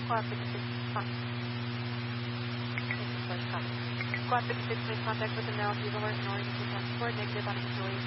Squad 56, fine. Thank you, Squad, copy. Squad 56, make contact with the now. You've alert in Oregon to transport negative on a visual